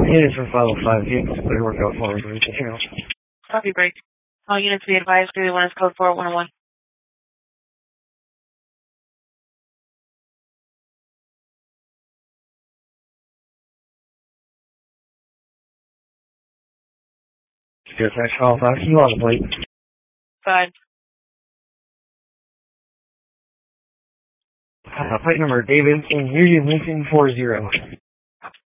units for 505. Vehicles clear, work out forward. Anything else? Copy break. All units be advised, 321 is code 4101. Yes, I call 5. You on the plate? 5. Plate number, David, Union Lincoln 40.